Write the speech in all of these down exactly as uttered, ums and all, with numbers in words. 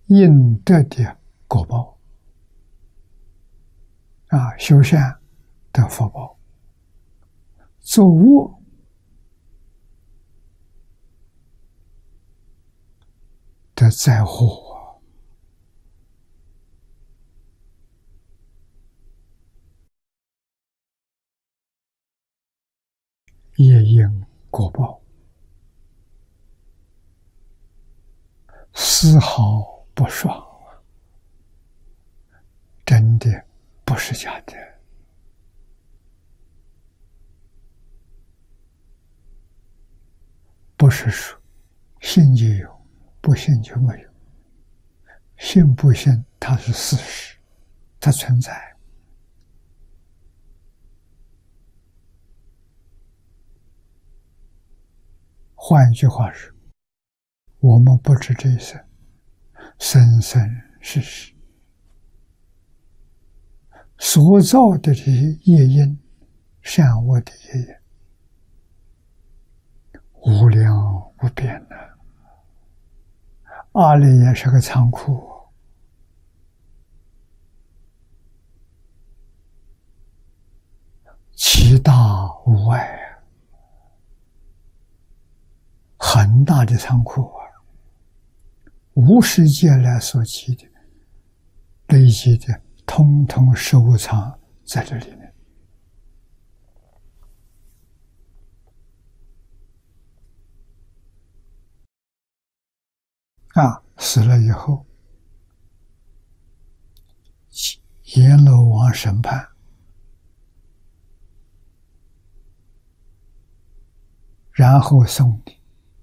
应得的果报啊，修善得福报，做恶得灾祸。业因果报，丝毫不爽，真的不是假的。不是说信就有，不信就没有。信不信，它是事实，它存在。换一句话说，我们不知这一生，生生世世所造的这些业因，善恶的业因，无量无边的。阿里也是个仓库，其大无外啊，很大的仓库啊，无世界来所积的、累积的，通通收藏在这里面。啊，死了以后，阎罗王审判，然后送你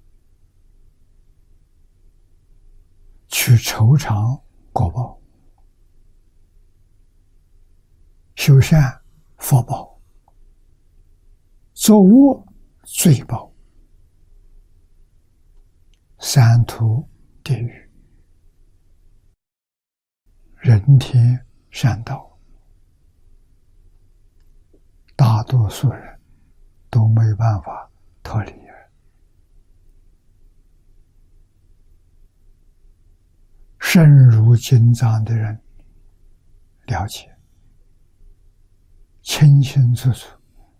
去酬偿果报，修善福报，做恶罪报，三途地狱，人天善道，大多数人都没办法脱离。深入经藏的人了解，清清楚楚。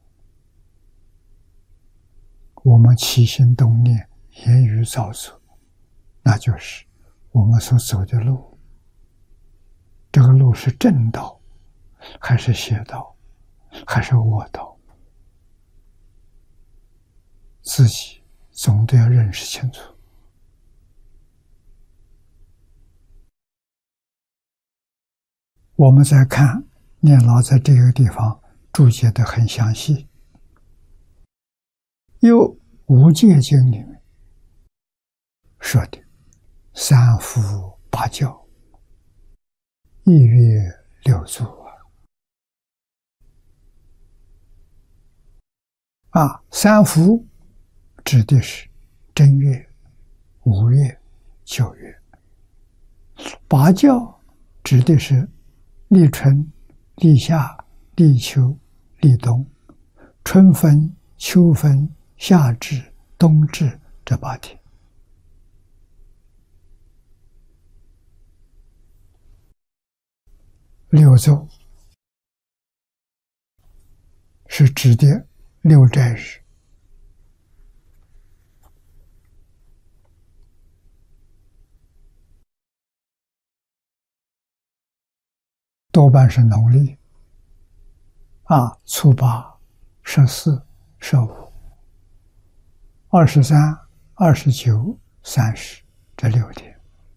我们起心动念、言语造作，那就是我们所走的路。这个路是正道，还是邪道，还是恶道？自己总得要认识清楚。我们再看念老在这个地方注解得很详细。有无戒经里面说的三伏八教，一月六祖啊，啊，三伏指的是正月、五月、九月，八教指的是立春、立夏、立秋、立冬，春分、秋分、夏至、冬至这八天。六昼是指的六斋日，多半是农历啊，初八、十四、十五、二十三、二十九、三十这六天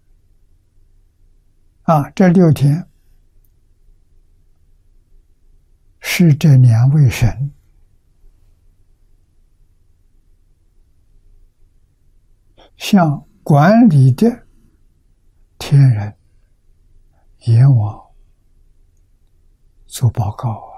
啊，这六天是这两位神向管理的天人阎王做报告啊。